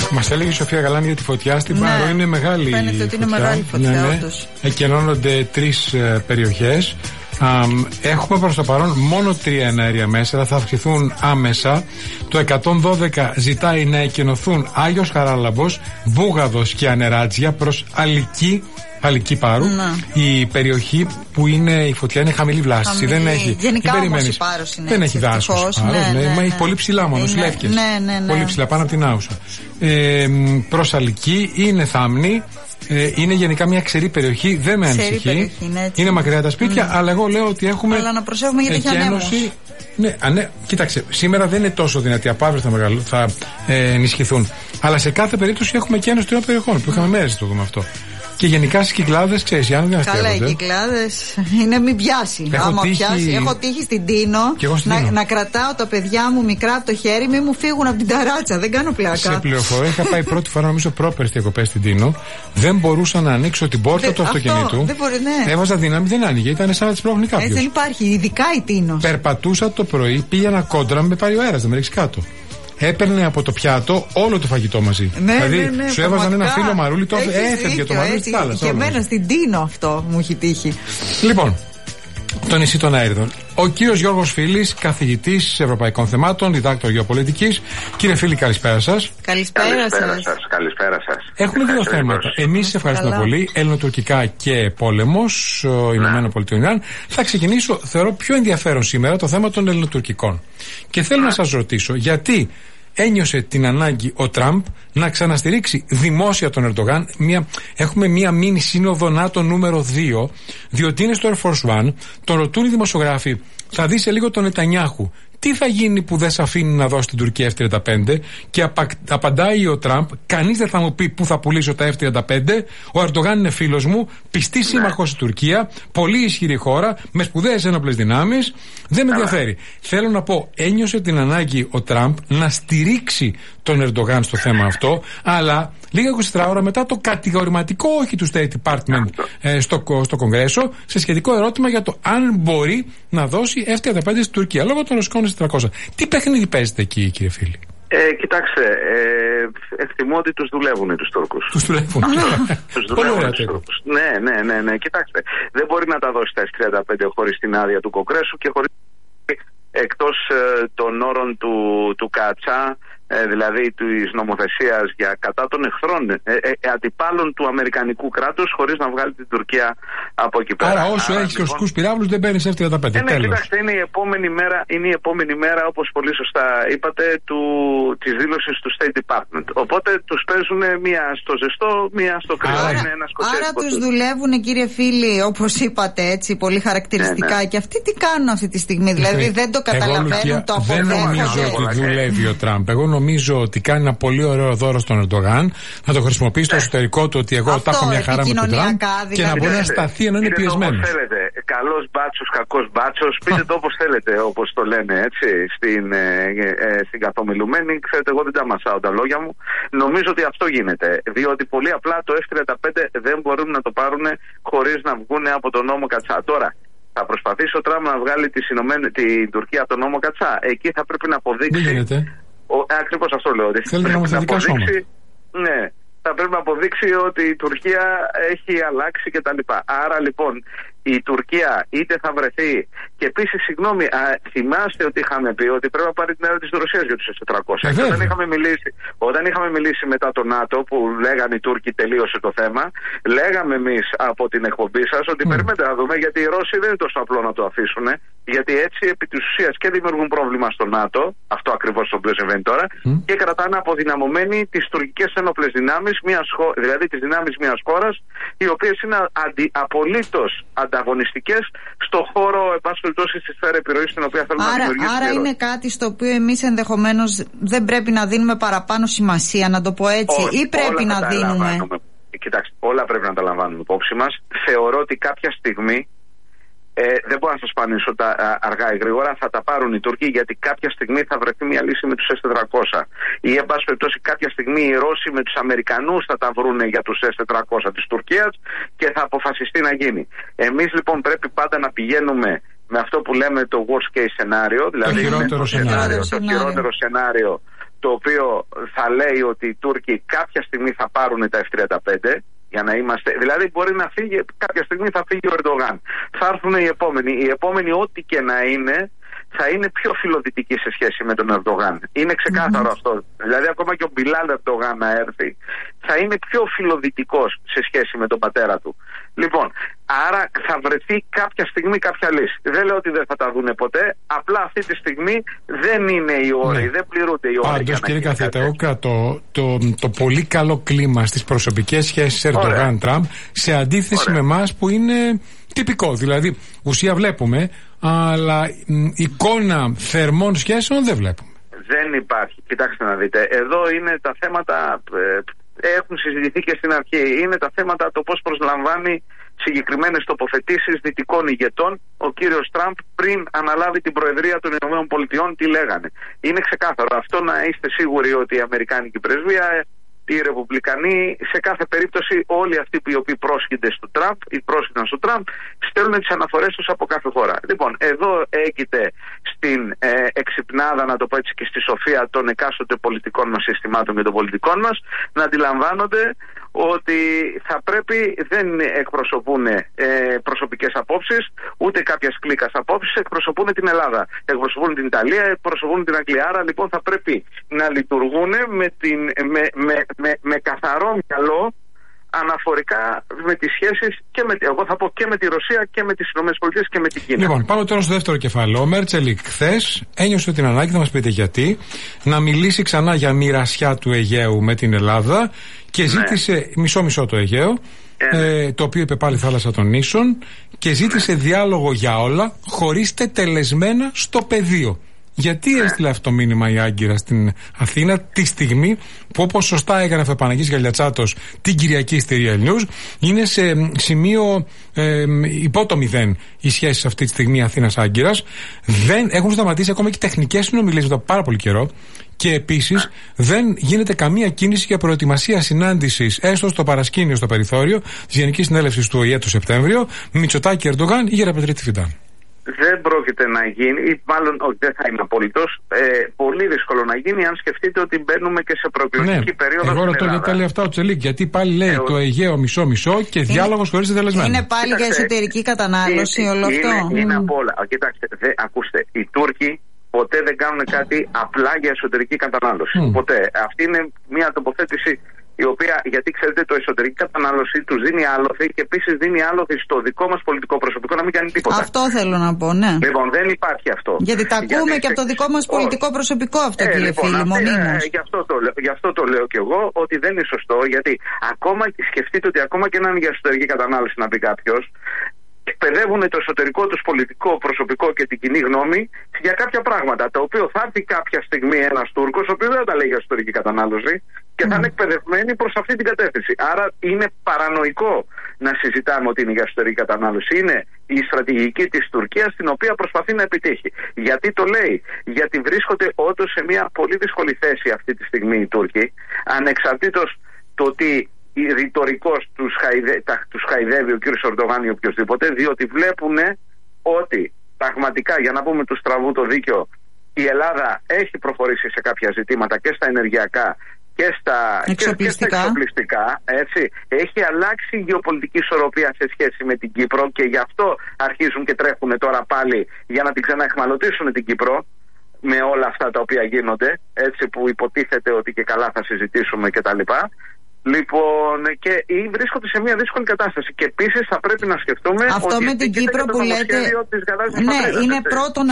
Μας έλεγε η Σοφία Γαλάνη για τη φωτιά στην Πάρο. Είναι μεγάλη. Φαίνεται ότι είναι μεγάλη φωτιά, όντως. Εκενώνονται 3 περιοχές. Έχουμε προς το παρόν μόνο 3 εναέρια μέσα, θα αυξηθούν άμεσα. Το 112 ζητάει να εκενωθούν Άγιος Χαράλαμπος, Βούγαδος και Ανεράτζια προς Αλική Πάρου. Η περιοχή που είναι η φωτιά είναι χαμηλή βλάστηση. Δεν έχει. Γενικά όμως η Πάρος είναι. Δεν έχει δάσος. Μα έχει πολύ ψηλά μόνο, Λεύκες. Πολύ ψηλά πάνω από την Άουσα. Προς Αλική είναι θάμνη. Είναι γενικά μια ξερή περιοχή, δεν με ανησυχεί. Είναι μακριά τα σπίτια, αλλά εγώ λέω ότι έχουμε. Αλλά να προσέχουμε γιατί έχει ανέμους. Ναι, κοίταξε, σήμερα δεν είναι τόσο δυνατή. Από αύριο θα ενισχυθούν. Αλλά σε κάθε περίπτωση έχουμε και ένωση 3 περιοχών που είχαμε μέρες το δούμε αυτό. Και γενικά στις Κυκλάδες, ξέρεις, οι άνθρωποι δεν αστείευονται. Καλά, οι Κυκλάδες είναι μην πιάσει. Έχω τύχει στην Τίνο να κρατάω τα παιδιά μου μικρά από το χέρι, μην μου φύγουν από την ταράτσα. Δεν κάνω πλάκα. Σε πληροφορία, είχα πάει πρώτη φορά, νομίζω, πρόπερες διακοπές στην Τίνο. Δεν μπορούσα να ανοίξω την πόρτα του αυτοκινήτου. Έβαζα δύναμη, δεν άνοιγε. Ήταν σαν να τη πρόχνει κάποιο. Δεν υπάρχει, ειδικά η Τίνο. Περπατούσα το πρωί, πήγαινα κόντρα, με πάρει ο αέρας, δεν με ρίξει κάτω. Έπαιρνε από το πιάτο όλο το φαγητό μαζί. Δηλαδή σου έβαζαν ένα φύλλο μαρούλι, το έφευγε το μαρούλι στη θάλασσα. Και εμένα στην Τίνο αυτό μου έχει τύχει. Λοιπόν, το νησί των Αέριδων. Ο κύριος Γιώργος Φίλης, καθηγητής Ευρωπαϊκών Θεμάτων, διδάκτορ γεωπολιτικής. Κύριε Φίλη, καλησπέρα σας. Καλησπέρα σας. Έχουμε 2 θέματα. Εμείς ευχαριστούμε πολύ. Ελληνοτουρκικά και πόλεμος, Ηνωμένο Πολιτειών. Θα ξεκινήσω, θεωρώ πιο ενδιαφέρον σήμερα, το θέμα των ελληνοτουρκικών. Και θέλω να σας ρωτήσω, γιατί ένιωσε την ανάγκη ο Τραμπ να ξαναστηρίξει δημόσια τον Ερντογάν. Έχουμε μία μίνι σύνοδο ΝΑΤΟ νούμερο 2, διότι είναι στο Air Force One. Τον ρωτούν οι δημοσιογράφοι, θα δει σε λίγο τον Νετανιάχου, τι θα γίνει που δεν σε αφήνει να δώσει την Τουρκία F-35, και απαντάει ο Τραμπ, κανείς δεν θα μου πει πού θα πουλήσω τα F-35, ο Ερντογάν είναι φίλος μου, πιστή σύμμαχος η Τουρκία, πολύ ισχυρή χώρα, με σπουδαίες ένοπλες δυνάμεις, δεν με ενδιαφέρει. Θέλω να πω, ένιωσε την ανάγκη ο Τραμπ να στηρίξει τον Ερντογάν στο θέμα αυτό, αλλά λίγα 24 ώρα μετά το κατηγορηματικό όχι του State Department στο Κογκρέσο σε σχετικό ερώτημα για το αν μπορεί να δώσει F-35 στην Τουρκία λόγω των ρωσικών S-400. Τι παιχνίδι παίζετε εκεί, κύριε Φίλη? Κοιτάξτε, εκτιμώ ότι τους δουλεύουν τους Τούρκους. Τους δουλεύουν. Τους δουλεύουν τους Τούρκους. Ναι. Κοιτάξτε, δεν μπορεί να τα δώσει τα S-35 χωρίς την άδεια του Κογκρέσου και χωρίς εκτός των όρων του ΚΑΤΣΑ, δηλαδή της νομοθεσίας για κατά των εχθρών, αντιπάλων του Αμερικανικού κράτους, χωρίς να βγάλει την Τουρκία από εκεί πέρα. Άρα όσο έχεις ρωσικούς πυράβλους δεν παίρνεις F-35. Κοιτάξτε, είναι η επόμενη μέρα, όπως πολύ σωστά είπατε, της δήλωσης του State Department. Οπότε τους παίζουν μία στο ζεστό, μία στο κρύο. Άρα τους δουλεύουν, κύριε Φίλη, όπως είπατε έτσι πολύ χαρακτηριστικά. Και αυτοί τι κάνουν αυτή τη στιγμή? Δηλαδή δεν το καταλαβαίνουν, το αποδέχονται? Δεν νομίζω ότι δουλεύει ο Τραμπ. Εγώ νομίζω ότι κάνει ένα πολύ ωραίο δώρο στον Ερντογάν, να το χρησιμοποιήσει στο εσωτερικό του, ότι εγώ τα έχω μια χαρά με τον Τραμπ, και να μπορεί να σταθεί ενώ είναι πιεσμένος. Καλός μπάτσος, κακός μπάτσος, πείτε το όπως θέλετε, όπως το λένε έτσι στην καθομιλουμένη. Ξέρετε, εγώ δεν τα μασάω τα λόγια μου. Νομίζω ότι αυτό γίνεται. Διότι πολύ απλά το F-35 δεν μπορούν να το πάρουν χωρίς να βγουν από τον νόμο Κατσά. Τώρα, θα προσπαθήσει ο Τραμπ να βγάλει την Τουρκία από τον νόμο Κατσά. Εκεί θα πρέπει να αποδείξει. Δεν γίνεται. Ακριβώς αυτό λέω. Θα πρέπει να αποδείξει ότι η Τουρκία έχει αλλάξει κτλ. Άρα λοιπόν η Τουρκία είτε θα βρεθεί. Και επίσης, συγγνώμη, θυμάστε ότι είχαμε πει ότι πρέπει να πάρει την άδεια της Ρωσίας για τους S-400. Όταν είχαμε μιλήσει μετά το ΝΑΤΟ, που λέγανε οι Τούρκοι τελείωσε το θέμα, λέγαμε εμείς από την εκπομπή σας ότι περιμένετε να δούμε, γιατί οι Ρώσοι δεν είναι τόσο απλό να το αφήσουν. Γιατί έτσι επί της ουσίας και δημιουργούν πρόβλημα στο ΝΑΤΟ, αυτό ακριβώς το οποίο συμβαίνει τώρα, και κρατάνε αποδυναμωμένοι τις τουρκικές ένοπλες δυνάμεις, δηλαδή τις δυνάμεις μιας χώρας, οι οποίες είναι απολύτως ανταγωνιστικές στον χώρο, εν πάση περιπτώσει, στη σφαίρα επιρροής στην οποία θέλουμε να δημιουργήσουμε. Άρα είναι κάτι στο οποίο εμείς ενδεχομένως δεν πρέπει να δίνουμε παραπάνω σημασία, να το πω έτσι, ή πρέπει να δίνουμε? Κοιτάξτε, όλα πρέπει να τα λαμβάνουμε υπόψη μας. Θεωρώ ότι κάποια στιγμή, δεν μπορώ να σας πανίσω αργά ή γρήγορα, θα τα πάρουν οι Τούρκοι, γιατί κάποια στιγμή θα βρεθεί μια λύση με τους S-400. Ή, εν πάση περιπτώσει, κάποια στιγμή οι Ρώσοι με τους Αμερικανούς θα τα βρούνε για τους S-400 της Τουρκίας και θα αποφασιστεί να γίνει. Εμείς λοιπόν πρέπει πάντα να πηγαίνουμε με αυτό που λέμε το worst case scenario, δηλαδή το χειρότερο σενάριο το οποίο θα λέει ότι οι Τούρκοι κάποια στιγμή θα πάρουν τα F-35, για να είμαστε, δηλαδή μπορεί να φύγει, κάποια στιγμή θα φύγει ο Ερντογάν. Θα έρθουν οι επόμενοι. Οι επόμενοι, ό,τι και να είναι, θα είναι πιο φιλοδυτικοί σε σχέση με τον Ερντογάν. Είναι ξεκάθαρο αυτό. Δηλαδή, ακόμα και ο Μπιλάλ Ερντογάν να έρθει, θα είναι πιο φιλοδυτικός σε σχέση με τον πατέρα του. Λοιπόν, άρα θα βρεθεί κάποια στιγμή κάποια λύση. Δεν λέω ότι δεν θα τα δούνε ποτέ. Απλά αυτή τη στιγμή δεν είναι οι όροι, δεν πληρούνται οι όροι. Πάντως, κύριε καθηγητά, εγώ κρατώ το πολύ καλό κλίμα στις προσωπικές σχέσεις Ερντογάν-Τραμπ σε αντίθεση με εμάς που είναι τυπικό. Δηλαδή, ουσία βλέπουμε, αλλά εικόνα θερμών σχέσεων δεν βλέπουμε. Δεν υπάρχει. Κοιτάξτε να δείτε. Εδώ είναι τα θέματα. Έχουν συζητηθεί και στην αρχή. Είναι τα θέματα το πώς προσλαμβάνει συγκεκριμένες τοποθετήσεις δυτικών ηγετών ο κύριος Τραμπ πριν αναλάβει την Προεδρία των ΗΠΑ. Τι λέγανε. Είναι ξεκάθαρο. Αυτό να είστε σίγουροι ότι η Αμερικάνικη πρεσβεία, οι Ρεπουμπλικανοί, σε κάθε περίπτωση όλοι αυτοί οι οποίοι πρόσχυνται στο Τραμπ ή πρόσχυναν στο Τραμπ, στέλνουν τις αναφορές τους από κάθε χώρα. Λοιπόν, εδώ έγκυται στην εξυπνάδα, να το πω έτσι, και στη σοφία των εκάστοτε πολιτικών μας συστημάτων και των πολιτικών μας, να αντιλαμβάνονται ότι θα πρέπει, δεν εκπροσωπούν προσωπικές απόψεις, ούτε κάποιας κλίκας απόψεις, εκπροσωπούν την Ελλάδα, εκπροσωπούν την Ιταλία, εκπροσωπούν την Αγγλία. Άρα λοιπόν θα πρέπει να λειτουργούν με καθαρό μυαλό αναφορικά με τις σχέσεις και εγώ θα πω και με τη Ρωσία και με τις ΗΠΑ και με την Κίνα. Λοιπόν, πάμε τώρα στο δεύτερο κεφάλαιο. Ο Μέρτσελ χθες ένιωσε την ανάγκη, θα μας πείτε γιατί, να μιλήσει ξανά για μοιρασιά του Αιγαίου με την Ελλάδα και ζήτησε μισό το Αιγαίο, το οποίο είπε πάλι θάλασσα των νήσων, και ζήτησε διάλογο για όλα, χωρίς τετελεσμένα στο πεδίο. Γιατί έστειλε αυτό το μήνυμα η Άγκυρα στην Αθήνα τη στιγμή που, όπως σωστά έγραφε ο Παναγής Γαλιατσάτος την Κυριακή στη Real News, είναι σε σημείο υπό το 0 οι σχέσεις αυτή τη στιγμή Αθήνας-Άγκυρας. Δεν έχουν σταματήσει ακόμα και τεχνικές συνομιλίες μετά πάρα πολύ καιρό. Και επίσης δεν γίνεται καμία κίνηση για προετοιμασία συνάντησης, έστω στο παρασκήνιο, στο περιθώριο της Γενικής Συνέλευσης του ΟΗΕ το Σεπτέμβριο, Μητσοτάκη, Ερντογάν ή Γεραπετρίτη Φιντάν. Δεν πρόκειται να γίνει, ή μάλλον δεν θα είμαι απολύτως. Πολύ δύσκολο να γίνει αν σκεφτείτε ότι μπαίνουμε και σε προεκλογική περίοδο. Εγώ ρωτώ γιατί τα λέει αυτά ο Τσελίκ. Γιατί πάλι λέει το Αιγαίο μισό-μισό και διάλογος χωρίς τετελεσμένο. Είναι πάλι για εσωτερική κατανάλωση όλο αυτό. Είναι από όλα. Κοιτάξτε, ακούστε, οι Τούρκοι ποτέ δεν κάνουν κάτι απλά για εσωτερική κατανάλωση. Ποτέ. Αυτή είναι μια τοποθέτηση η οποία, γιατί ξέρετε, το εσωτερική κατανάλωση τους δίνει άλοθη και επίσης δίνει άλοθη στο δικό μας πολιτικό προσωπικό να μην κάνει τίποτα. Αυτό θέλω να πω, ναι. Λοιπόν, δεν υπάρχει αυτό. Γιατί τα ακούμε και από το δικό μας πολιτικό προσωπικό αυτό, κύριε φίλε, μονίμως. Γι' αυτό το λέω κι εγώ, ότι δεν είναι σωστό, γιατί ακόμα σκεφτείτε ότι ακόμα και να είναι για εσωτερική κατανάλωση να πει κάποιος, εκπαιδεύουν το εσωτερικό τους πολιτικό προσωπικό και την κοινή γνώμη για κάποια πράγματα, τα οποία θα έρθει κάποια στιγμή ένας Τούρκος, ο οποίος δεν τα λέει για εσωτερική κατανάλωση, και θα είναι εκπαιδευμένοι προς αυτή την κατεύθυνση. Άρα είναι παρανοϊκό να συζητάμε ότι είναι για εσωτερική κατανάλωση. Είναι η στρατηγική της Τουρκίας, την οποία προσπαθεί να επιτύχει. Γιατί το λέει? Γιατί βρίσκονται όντως σε μια πολύ δύσκολη θέση αυτή τη στιγμή οι Τούρκοι, ανεξαρτήτως το ότι ρητορικός τους χαϊδεύει ο κύριος Ερντογάν ή οποιοδήποτε, διότι βλέπουν ότι πραγματικά, για να πούμε του στραβού το δίκιο, η Ελλάδα έχει προχωρήσει σε κάποια ζητήματα και στα ενεργειακά και στα εξοπλιστικά, έτσι. Έχει αλλάξει η γεωπολιτική ισορροπία σε σχέση με την Κύπρο και γι' αυτό αρχίζουν και τρέχουν τώρα πάλι για να την ξαναεχμαλωτήσουν την Κύπρο, με όλα αυτά τα οποία γίνονται, έτσι, που υποτίθεται ότι και καλά θα συζητήσουμε κτλ. Λοιπόν, και βρίσκονται σε μια δύσκολη κατάσταση. Και επίσης θα πρέπει να σκεφτούμε αυτό ότι με την Κύπρο που λέτε. Ναι, είναι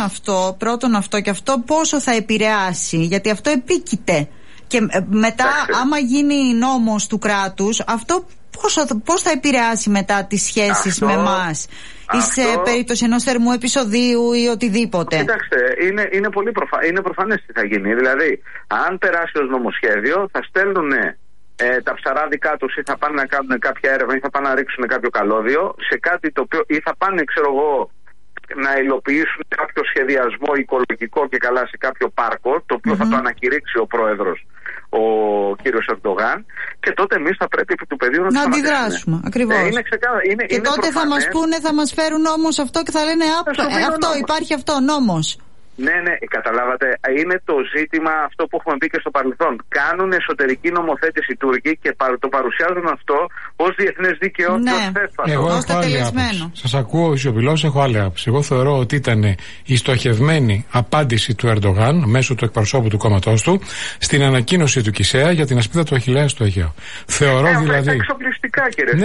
πρώτον αυτό και αυτό πόσο θα επηρεάσει, γιατί αυτό επίκειται. Και μετά, άμα γίνει νόμος του κράτους, αυτό πώς θα επηρεάσει μετά τις σχέσεις με εμάς, ή σε περίπτωση ενός θερμού επεισοδίου ή οτιδήποτε. Κοιτάξτε, είναι προφανές τι θα γίνει. Δηλαδή, αν περάσει ως νομοσχέδιο, θα στέλνουν τα ψαράδικά τους ή θα πάνε να κάνουν κάποια έρευνα ή θα πάνε να ρίξουν κάποιο καλώδιο σε κάτι το οποίο, ή θα πάνε, ξέρω εγώ, να υλοποιήσουν κάποιο σχεδιασμό οικολογικό και καλά σε κάποιο πάρκο, το οποίο θα το ανακηρύξει ο πρόεδρος, ο κύριος Ερντογάν, και τότε εμείς θα πρέπει επί του πεδίου να αντιδράσουμε. Ακριβώς. Και είναι τότε θα μας πούνε, θα μας φέρουν νόμος αυτό και θα λένε αυτό, υπάρχει αυτό, νόμος. Ναι, καταλάβατε. Είναι το ζήτημα αυτό που έχουμε πει και στο παρελθόν. Κάνουν εσωτερική νομοθέτηση οι Τούρκοι και το παρουσιάζουν αυτό ως διεθνές δίκαιο. Εγώ έχω άλλη άποψη. Σας ακούω σιωπηλός, έχω άλλη άποψη. Εγώ θεωρώ ότι ήταν η στοχευμένη απάντηση του Ερντογάν μέσω του εκπροσώπου του κόμματός του στην ανακοίνωση του Κισέα για την ασπίδα του Αχιλλέα στο Αιγαίο. Θεωρώ δηλαδή. Τα εξοπλιστικά, κύριε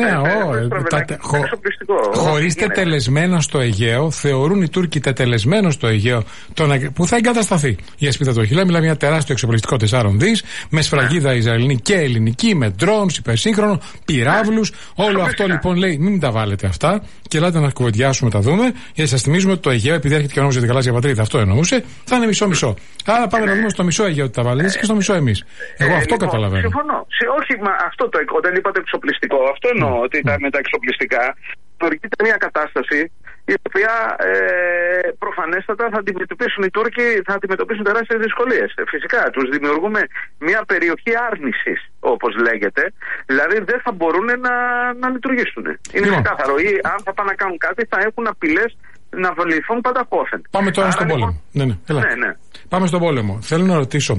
χωρίς τετελεσμένα στο Αιγαίο, θεωρούν οι Τούρκοι τετελεσμένο στο Αιγαίο που θα εγκατασταθεί η ασπίδα του Αχιλλέα. Μιλάμε για τεράστιο εξοπλιστικό 4 δις, με σφραγίδα Ισραηλινή και ελληνική, με drones, υπερσύγχρονο, πυράβλους. Όλο αυτό λοιπόν λέει: μην τα βάλετε αυτά και ελάτε να κουβεντιάσουμε, τα δούμε. Γιατί σας θυμίζουμε ότι το Αιγαίο, επειδή έρχεται και νόμιζε την γαλάζια πατρίδα, αυτό εννοούσε, θα είναι μισό-μισό. Άρα πάμε να δούμε στο μισό Αιγαίο ότι τα βάλετε και στο μισό εμείς. Εγώ αυτό καταλαβαίνω. Συμφωνώ. Όχι, μα αυτό όταν είπατε εξοπλιστικό, αυτό εννοώ ότι με τα εξοπλιστικά δημιουργείται μια κατάσταση η οποία προφανέστατα θα αντιμετωπίσουν οι Τούρκοι, θα αντιμετωπίσουν τεράστιες δυσκολίες. Φυσικά, τους δημιουργούμε μια περιοχή άρνησης, όπως λέγεται, δηλαδή δεν θα μπορούν να λειτουργήσουν. Είναι ξεκάθαρο. Ή αν θα πάνε να κάνουν κάτι, θα έχουν απειλές να βοληθούν πανταχώθεν. Πάμε τώρα στον πόλεμο. Ναι. Πάμε στον πόλεμο. Θέλω να ρωτήσω.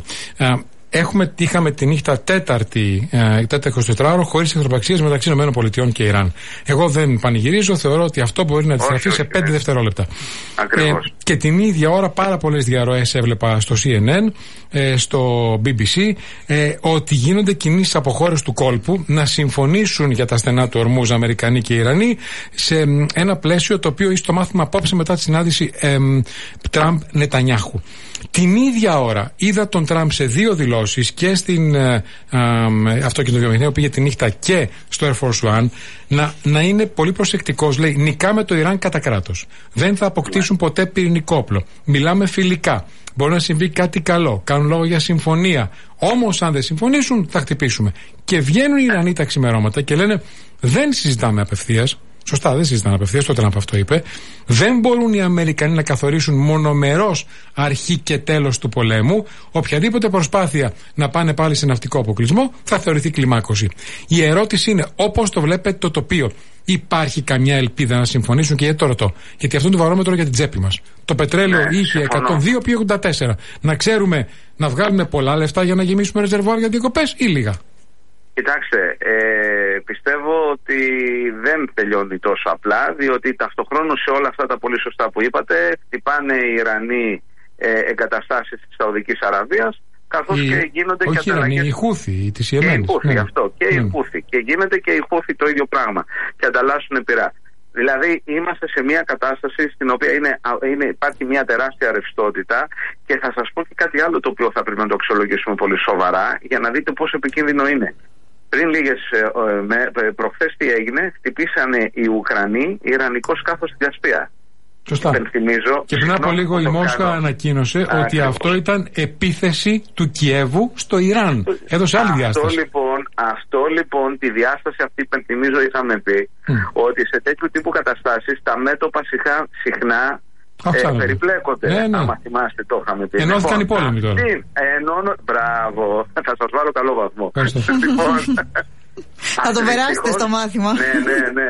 Είχαμε τη νύχτα τέταρτη 24ωρο χωρίς εχθροπραξίες μεταξύ ΗΠΑ και Ιράν. Εγώ δεν πανηγυρίζω, θεωρώ ότι αυτό μπορεί να αντιστραφεί σε 5 δευτερόλεπτα. Και την ίδια ώρα πάρα πολλές διαρροές έβλεπα στο CNN, στο BBC, ότι γίνονται κινήσεις από χώρες του κόλπου να συμφωνήσουν για τα στενά του Ορμούζ Αμερικανοί και Ιρανοί σε ένα πλαίσιο το οποίο είσαι το μάθημα απόψε μετά τη συνάντηση Τραμπ-Νετανιάχου. Την ίδια ώρα είδα τον Τραμπ σε 2 δηλώσεις και στην αυτοκινητοβιομηχανία που πήγε τη νύχτα και στο Air Force One να είναι πολύ προσεκτικός. Λέει: νικάμε το Ιράν κατά κράτος. Δεν θα αποκτήσουν ποτέ πυρηνικό όπλο. Μιλάμε φιλικά. Μπορεί να συμβεί κάτι καλό. Κάνουν λόγο για συμφωνία. Όμως αν δεν συμφωνήσουν θα χτυπήσουμε. Και βγαίνουν οι Ιρανοί τα ξημερώματα και λένε: δεν συζητάμε απευθείας. Σωστά, δεν συζητάνε απευθείας, τότε Τραμπ αυτό είπε. Δεν μπορούν οι Αμερικανοί να καθορίσουν μονομερώς αρχή και τέλος του πολέμου. Οποιαδήποτε προσπάθεια να πάνε πάλι σε ναυτικό αποκλεισμό θα θεωρηθεί κλιμάκωση. Η ερώτηση είναι, όπως το βλέπετε το τοπίο, υπάρχει καμιά ελπίδα να συμφωνήσουν? Και γιατί το ρωτώ? Γιατί αυτό είναι το βαρόμετρο για την τσέπη μας. Το πετρέλαιο είχε 102 πήγε 84. Να ξέρουμε να βγάλουμε πολλά λεφτά για να γεμίσουμε ρεζερβουάρ για διακοπές ή λίγα? Κοιτάξτε, πιστεύω ότι δεν τελειώνει τόσο απλά, διότι ταυτοχρόνως σε όλα αυτά τα πολύ σωστά που είπατε χτυπάνε οι Ιρανοί εγκαταστάσεις της Σαουδικής Αραβίας, καθώς και γίνονται και ανταλλαγές. Όχι, οι Χούθη της Ιεμένης. Οι Χούθη. Και γίνεται και οι Χούθη το ίδιο πράγμα. Και ανταλλάσσουν πυρά. Δηλαδή είμαστε σε μια κατάσταση στην οποία υπάρχει μια τεράστια ρευστότητα, και θα σας πω και κάτι άλλο το οποίο θα πρέπει να το αξιολογήσουμε πολύ σοβαρά για να δείτε πόσο επικίνδυνο είναι. Πριν προχθές τι έγινε? Χτυπήσανε οι Ουκρανοί ιρανικό σκάφος στη Κασπία. Σωστά. Και πριν από λίγο η Μόσχα ανακοίνωσε ότι αυτό ήταν επίθεση του Κιέβου στο Ιράν. Έδωσε άλλη διάσταση. Αυτό λοιπόν, τη διάσταση αυτή υπενθυμίζω είχαμε πει ότι σε τέτοιου τύπου καταστάσεις τα μέτωπα συχνά περιπλέκονται. Ναι. Άμα θυμάστε, το είχαμε πει. Ενώθηκαν οι πόλεμοι τώρα. Μπράβο, θα σας βάλω καλό βαθμό. Θα το περάσετε στο μάθημα. Ναι.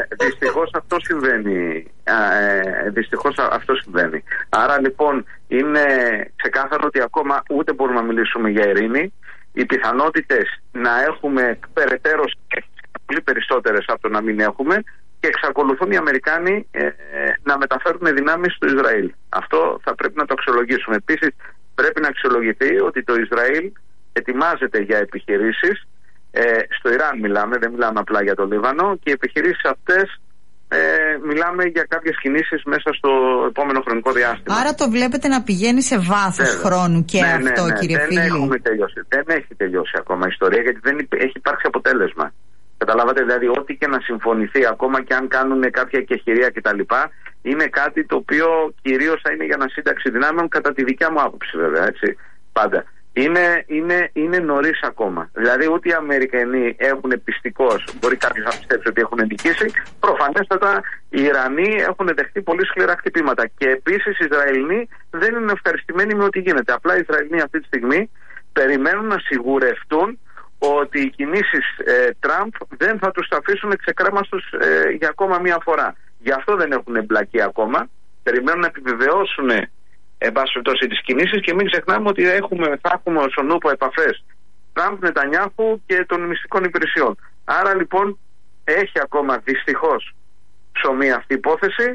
Δυστυχώς αυτό συμβαίνει. Άρα λοιπόν είναι ξεκάθαρο ότι ακόμα ούτε μπορούμε να μιλήσουμε για ειρήνη. Οι πιθανότητες να έχουμε περαιτέρω πολύ περισσότερες από το να μην έχουμε, και εξακολουθούν οι Αμερικάνοι να μεταφέρουν δυνάμεις στο Ισραήλ. Αυτό θα πρέπει να το αξιολογήσουμε. Επίσης πρέπει να αξιολογηθεί ότι το Ισραήλ ετοιμάζεται για επιχειρήσεις. Στο Ιράν μιλάμε, δεν μιλάμε απλά για το Λίβανο, και οι επιχειρήσεις αυτές μιλάμε για κάποιες κινήσεις μέσα στο επόμενο χρονικό διάστημα. Άρα το βλέπετε να πηγαίνει σε βάθος χρόνου και αυτό, κύριε Φίλη? Δεν έχει τελειώσει ακόμα η ιστορία, γιατί δεν έχει υπάρξει αποτέλεσμα. Καταλάβατε, δηλαδή ό,τι και να συμφωνηθεί, ακόμα και αν κάνουν κάποια κεχηρία κτλ., είναι κάτι το οποίο κυρίως θα είναι για ανασύνταξη δυνάμεων, κατά τη δικιά μου άποψη βέβαια, έτσι, πάντα. Είναι νωρίς ακόμα. Δηλαδή ούτε οι Αμερικανοί έχουν πιστικώς, μπορεί κάποιος να πιστέψει ότι έχουν νικήσει, προφανέστατα οι Ιρανοί έχουν δεχτεί πολύ σκληρά χτυπήματα, και επίσης οι Ισραηλοί δεν είναι ευχαριστημένοι με ό,τι γίνεται. Απλά οι Ισραηλοί αυτή τη στιγμή περιμένουν να σιγουρευτούν ότι οι κινήσεις Τραμπ δεν θα τους αφήσουν ξεκρέμαστος για ακόμα μία φορά. Γι' αυτό δεν έχουν εμπλακεί ακόμα. Περιμένουν να επιβεβαιώσουν εν πάση περιπτώσει τις κινήσεις, και μην ξεχνάμε ότι θα έχουμε ως ονούπο επαφές Τραμπ, Νετανιάχου και των μυστικών υπηρεσιών. Άρα λοιπόν έχει ακόμα δυστυχώς ψωμί αυτή η υπόθεση.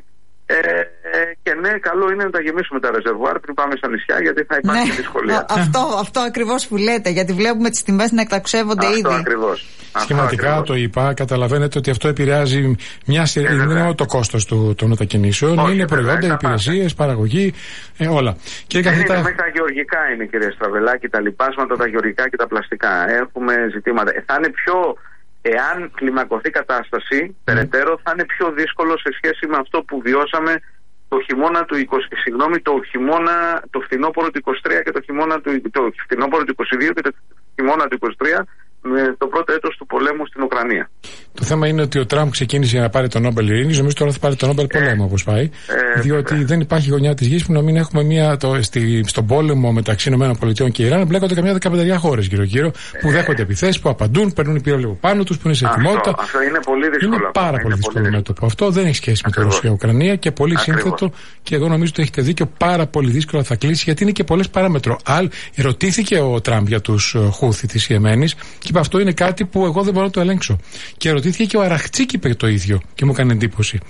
Και ναι, καλό είναι να τα γεμίσουμε τα ρεζερβουάρ πριν πάμε στα νησιά, γιατί θα υπάρχει δυσκολία. Αυτό ακριβώς που λέτε, γιατί βλέπουμε τις τιμές να εκταξεύονται ήδη. Αυτό ακριβώς. Σχηματικά το είπα, καταλαβαίνετε ότι αυτό επηρεάζει μια σειρά. Δεν είναι μόνο το κόστος των μετακινήσεων, είναι προϊόντα, υπηρεσίες, παραγωγή, όλα. Μέχρι τα γεωργικά είναι, κύριε Στραβελάκη, τα λιπάσματα, τα γεωργικά και τα πλαστικά. Έχουμε ζητήματα. Θα είναι πιο. Εάν κλιμακωθεί η κατάσταση περαιτέρω, θα είναι πιο δύσκολο σε σχέση με αυτό που βιώσαμε το χειμώνα του 20, το φθινόπωρο του 23 και το φθινόπωρο του 22 και το χειμώνα του 23, με το πρώτο έτος του πολέμου στην Ουκρανία. Το θέμα είναι ότι ο Τραμπ ξεκίνησε να πάρει τον Νόμπελ Ειρήνης, νομίζω τώρα θα πάρει τον Νόμπελ Πολέμου όπως πάει. Διότι δεν υπάρχει γωνιά της γης που να μην έχουμε στον πόλεμο μεταξύ ΗΠΑ και Ιράν μπλέκονται καμιά 15 χώρες γύρω-γύρω που δέχονται επιθέσεις, που απαντούν, παίρνουν πύραυλο πάνω τους, που είναι σε ετοιμότητα. Αυτό είναι πολύ δύσκολο. Είναι πάρα πολύ δύσκολο μέτωπο. Αυτό δεν έχει σχέση με τη Ρωσία-Ουκρανία και πολύ σύνθετο, και εγώ νομίζω ότι έχετε δίκιο, πάρα πολύ δύσκολα θα κλείσει, γιατί είναι και πολλές παράμετρο. Ρωτήθηκε ο Τραμπ για τους Χούθι της Ιεμένης και είπε αυτό είναι κάτι που εγώ δεν μπορώ να το ελέγξω. Και ρωτήθηκε και ο Αραχτσίκ είπε το ίδιο και μου έκανε εντύπωση.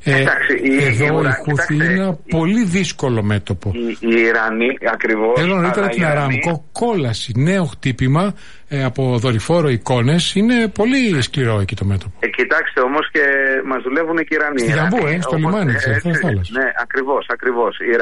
Εδώ η Χούθι είναι ένα πολύ δύσκολο μέτωπο. Οι Ιρανοί ακριβώς. Θέλω νωρίτερα την Αράμκο, κόλαση, νέο χτύπημα από δορυφόρο εικόνες. Είναι πολύ σκληρό εκεί το μέτωπο. Κοιτάξτε όμως, και μας δουλεύουν και οι Ιρανοί. Στη Γιαμπού, στο λιμάνι, σε αυτή τη θάλασσα. Ναι, ακριβώς. Οι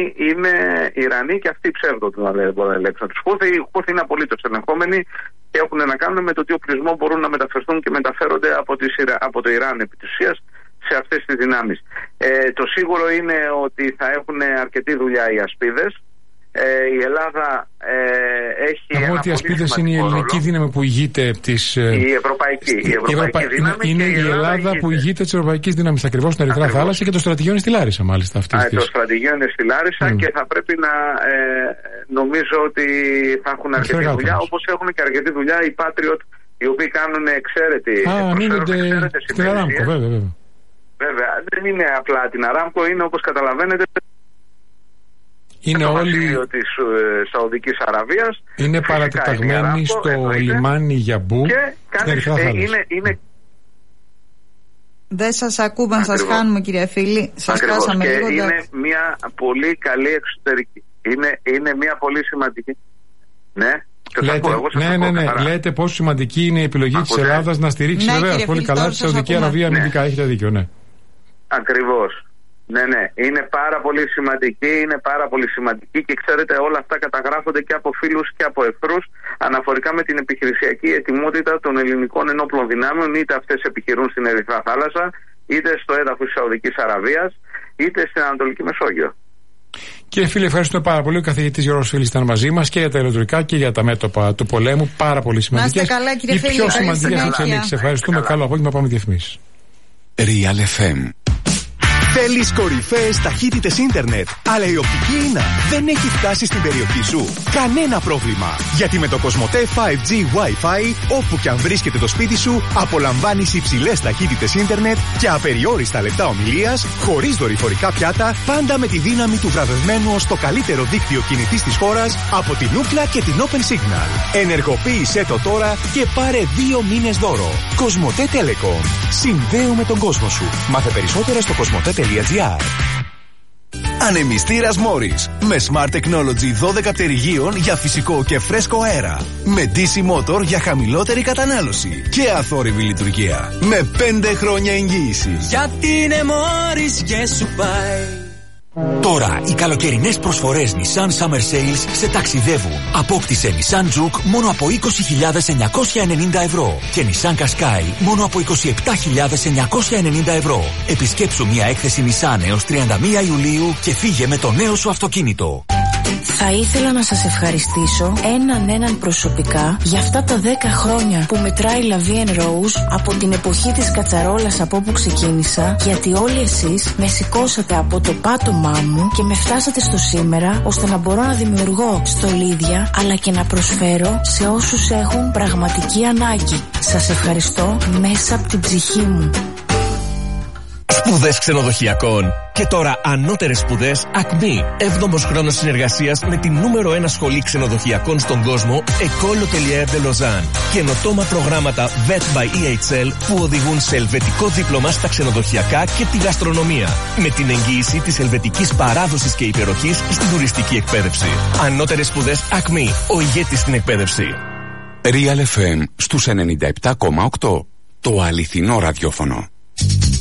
Ιρανοί και αυτοί ψεύδο του να ελέγξουν τους Χούθι. Οι Χούθι είναι απολύτως ελεγχόμενοι και έχουν να κάνουν με το τι οπλισμό μπορούν να μεταφερθούν και μεταφέρονται από το Ιράν επί της ουσίας σε αυτές τις δυνάμεις. Το σίγουρο είναι ότι θα έχουν αρκετή δουλειά οι ασπίδες. Η Ελλάδα έχει ένα ότι οι ασπίδες είναι η ελληνική δύναμη που ηγείται της. Η ευρωπαϊκή δύναμη. Είναι η Ελλάδα που ηγείται της ευρωπαϊκής δύναμης ακριβώς στην Ερυθρά Θάλασσα, και το στρατηγείο είναι στη Λάρισα, μάλιστα. Το στρατηγείο είναι στη Λάρισα και θα πρέπει να νομίζω ότι θα έχουν αρκετή δουλειά, όπως έχουν και αρκετή δουλειά οι Patriot, οι οποίοι κάνουν εξαίρετη. Ανήκονται στην Αράμκο, βέβαια. Δεν είναι απλά την Αράμκο, είναι όπως καταλαβαίνετε. Είναι όλοι της Σαουδικής Αραβίας. Είναι παρατεταγμένοι στο λιμάνι Γιαμπού. Είναι. Δεν σας ακούμε, να σας χάνουμε, κυρία φίλη. Σας χάσαμε λίγο. Είναι μια πολύ καλή εξωτερική. Είναι μια πολύ σημαντική. Ναι. Λέτε πόσο σημαντική είναι η επιλογή της Ελλάδας να στηρίξει βεβαίως πολύ καλά τη Σαουδική Αραβία αμυντικά. Έχετε δίκιο, ναι. Ακριβώς. Ναι, είναι πάρα πολύ σημαντική, και ξέρετε όλα αυτά καταγράφονται και από φίλους και από εχθρούς αναφορικά με την επιχειρησιακή ετοιμότητα των ελληνικών ενόπλων δυνάμεων, είτε αυτές επιχειρούν στην Ερυθρά Θάλασσα, είτε στο έδαφος της Σαουδικής Αραβίας, είτε στην Ανατολική Μεσόγειο. Κύριε φίλε, ευχαριστούμε πάρα πολύ. Ο καθηγητής Γιώργος Φίλης ήταν μαζί μας και για τα ηλεκτρικά και για τα μέτωπα του πολέμου. Πάρα πολύ σημαντικές. Να είστε καλά, κύριε Φίλη. Οι πιο σημαντικές εξελίξεις. Ευχαριστούμε. Καλό απόγευμα. Πάμε διαφημίσεις. Real FM. Θέλεις κορυφαίες ταχύτητες ίντερνετ, αλλά η οπτική ίνα δεν έχει φτάσει στην περιοχή σου? Κανένα πρόβλημα, γιατί με το Κοσμοτέ 5G Wi-Fi, όπου και αν βρίσκεται το σπίτι σου, απολαμβάνεις υψηλές ταχύτητες ίντερνετ και απεριόριστα λεπτά ομιλίας, χωρίς δορυφορικά πιάτα, πάντα με τη δύναμη του βραβευμένου ως το καλύτερο δίκτυο κινητής της χώρας από την Ookla και την Open Signal. Ενεργοποίησέ το τώρα και πάρε 2 μήνες δώρο. Κοσμοτέ Telecom. Συνδέουμε τον κόσμο σου. Μάθε περισσότερα στο κοσμοτέ.gr. Ανεμιστήρας Morris με Smart Technology 12 πτερυγίων για φυσικό και φρέσκο αέρα. Με DC Motor για χαμηλότερη κατανάλωση και αθόρυβη λειτουργία. Με 5 χρόνια εγγύηση. Γιατί είναι Morris και σου πάει. Τώρα οι καλοκαιρινές προσφορές Nissan Summer Sales σε ταξιδεύουν. Απόκτησε Nissan Juke μόνο από 20.990 ευρώ και Nissan Qashqai μόνο από 27.990 ευρώ. Επισκέψου μια έκθεση Nissan έως 31 Ιουλίου και φύγε με το νέο σου αυτοκίνητο. Θα ήθελα να σας ευχαριστήσω έναν προσωπικά για αυτά τα 10 χρόνια που μετράει La Vie en Rose από την εποχή της κατσαρόλας από όπου ξεκίνησα, γιατί όλοι εσείς με σηκώσατε από το πάτωμά μου και με φτάσατε στο σήμερα, ώστε να μπορώ να δημιουργώ στολίδια αλλά και να προσφέρω σε όσους έχουν πραγματική ανάγκη. Σας ευχαριστώ μέσα από την ψυχή μου. Σπουδές ξενοδοχειακών. Και τώρα ανώτερες σπουδές Acme. 7ος χρόνος συνεργασίας με την νούμερο 1 σχολή ξενοδοχειακών στον κόσμο, École Hôtelière de Lausanne. Καινοτόμα προγράμματα VET by EHL που οδηγούν σε ελβετικό δίπλωμα στα ξενοδοχειακά και τη γαστρονομία. Με την εγγύηση της ελβετικής παράδοσης και υπεροχής στην τουριστική εκπαίδευση. Ανώτερες σπουδές Acme. Ο ηγέτης στην εκπαίδευση. Real FM στους 97,8. Το αληθινό ραδιόφωνο.